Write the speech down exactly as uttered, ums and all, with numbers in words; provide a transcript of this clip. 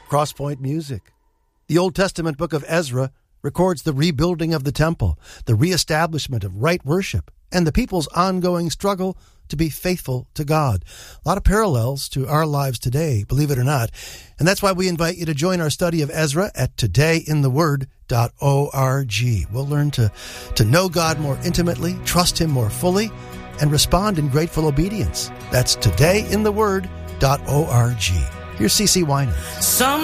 Crosspoint Music. The Old Testament book of Ezra records the rebuilding of the temple, the reestablishment of right worship, and the people's ongoing struggle to be faithful to God. A lot of parallels to our lives today, believe it or not. And that's why we invite you to join our study of Ezra at today in the word dot org. We'll learn to, to know God more intimately, trust Him more fully, and respond in grateful obedience. That's today in the word dot org. Here's C C Weiner. Some